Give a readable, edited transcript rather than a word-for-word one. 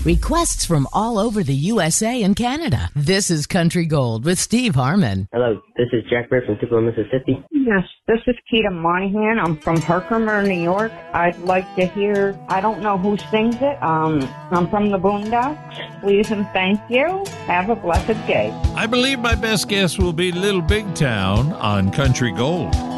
Requests from all over the USA and Canada. This is Country Gold with Steve Harmon. Hello, this is Jack Bird from Tupelo, Mississippi. Yes, this is Keita Moynihan. I'm from Herkimer, New York. I'd like to hear, I don't know who sings it. I'm from the Boondocks. Please and thank you. Have a blessed day. I believe my best guess will be Little Big Town on Country Gold.